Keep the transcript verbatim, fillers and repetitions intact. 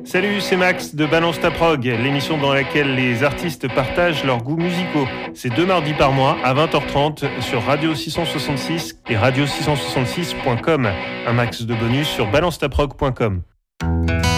Salut, c'est Max de Balance ta prog, l'émission dans laquelle les artistes partagent leurs goûts musicaux. C'est deux mardis par mois à vingt heures trente sur Radio six cent soixante-six et radio six cent soixante-six point com. Un max de bonus sur balance ta prog point com.